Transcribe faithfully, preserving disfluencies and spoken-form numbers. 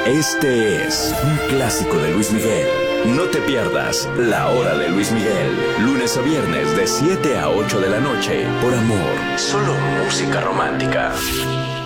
Este es un clásico de Luis Miguel. No te pierdas La Hora de Luis Miguel, lunes a viernes de siete a ocho de la noche, por Amor. Solo música romántica.